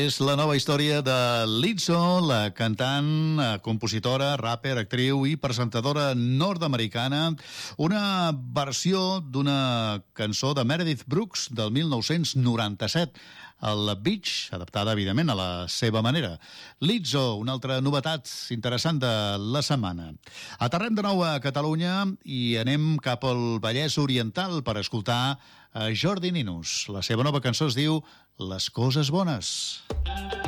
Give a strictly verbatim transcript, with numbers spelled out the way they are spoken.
És la nova història de Lizzo, la cantant, compositora, rapper, actriu i presentadora nord-americana. Una versió d'una cançó de Meredith Brooks del mil nou-cents noranta-set, el Beach, adaptada, evidentment, a la seva manera. Lizzo, una altra novetat interessant de la setmana. Aterrem de nou a Catalunya i anem cap al Vallès Oriental per escoltar a Jordi Ninus. La seva nova cançó es diu Les coses bones.